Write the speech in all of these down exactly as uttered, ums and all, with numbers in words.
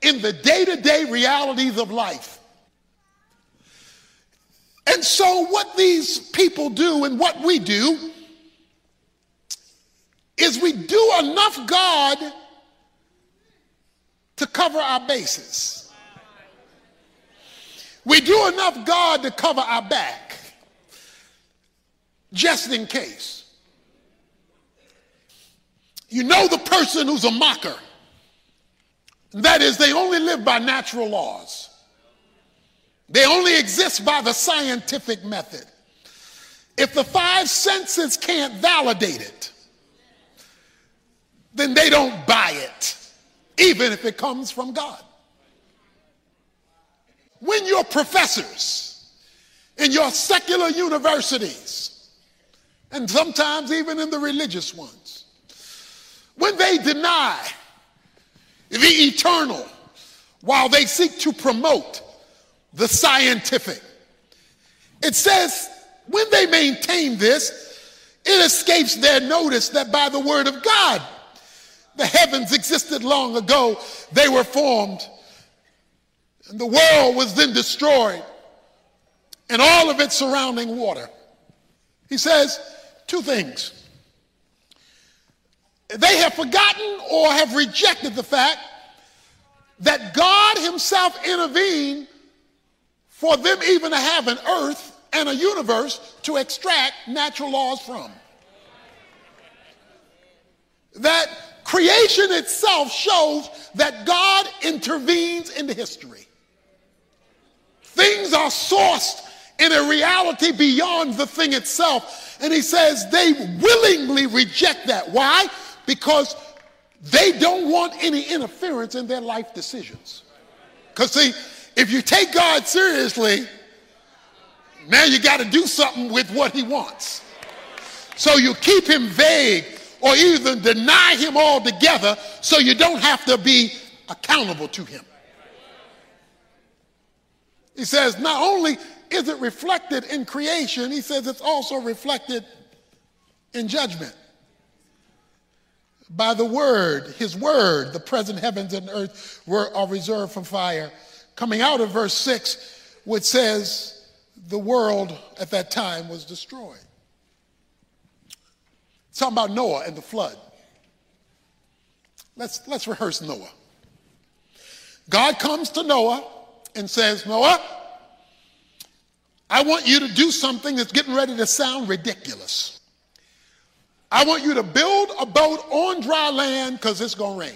in the day-to-day realities of life. And so what these people do and what we do is we do enough God to cover our bases. We do enough God to cover our back, just in case. You know the person who's a mocker. That is, they only live by natural laws. They only exist by the scientific method. If the five senses can't validate it, then they don't buy it, even if it comes from God. When your professors in your secular universities, and sometimes even in the religious ones, when they deny the eternal while they seek to promote the scientific, it says when they maintain this, it escapes their notice that by the word of God, the heavens existed long ago. They were formed, and the world was then destroyed, and all of its surrounding water. He says two things. They have forgotten or have rejected the fact that God himself intervened for them even to have an earth and a universe to extract natural laws from. That creation itself shows that God intervenes into history. Things are sourced in a reality beyond the thing itself. And he says they willingly reject that. Why? Because they don't want any interference in their life decisions. Because see, if you take God seriously, now you got to do something with what he wants. So you keep him vague or even deny him altogether so you don't have to be accountable to him. He says not only is it reflected in creation, he says it's also reflected in judgment. By the word, his word, the present heavens and earth were are reserved from fire. Coming out of verse six, which says the world at that time was destroyed. It's talking about Noah and the flood. Let's, let's rehearse Noah. God comes to Noah and says, Noah, I want you to do something that's getting ready to sound ridiculous. I want you to build a boat on dry land because it's going to rain.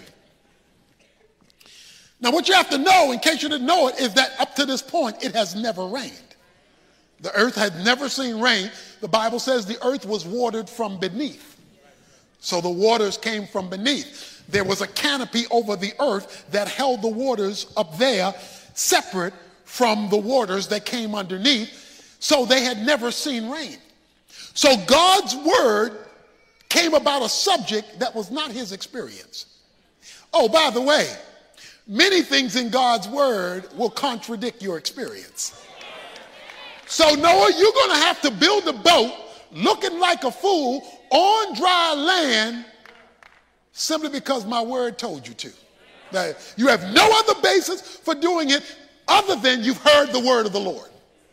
Now, what you have to know, in case you didn't know it, is that up to this point, it has never rained. The earth had never seen rain. The Bible says the earth was watered from beneath. So the waters came from beneath. There was a canopy over the earth that held the waters up there, separate from the waters that came underneath. So they had never seen rain. So God's word came about a subject that was not his experience. Oh, by the way, many things in God's word will contradict your experience. So Noah, you're going to have to build a boat looking like a fool on dry land simply because my word told you to. Now, you have no other basis for doing it other than you've heard the word of the Lord.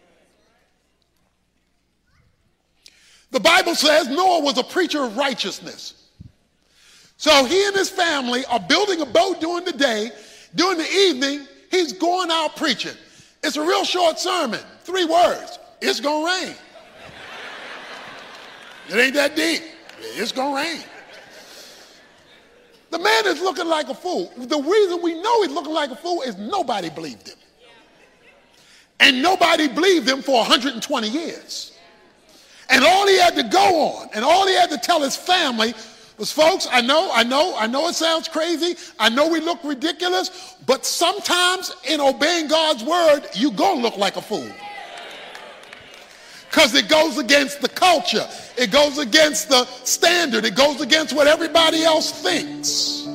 The Bible says Noah was a preacher of righteousness. So he and his family are building a boat during the day. During the evening, he's going out preaching. It's a real short sermon, three words. It's going to rain. It ain't that deep. It's going to rain. The man is looking like a fool. The reason we know he's looking like a fool is nobody believed him. And nobody believed him for one hundred twenty years. And all he had to go on, and all he had to tell his family was, folks, I know, I know, I know it sounds crazy. I know we look ridiculous, but sometimes in obeying God's word, you gonna look like a fool. Because it goes against the culture. It goes against the standard. It goes against what everybody else thinks.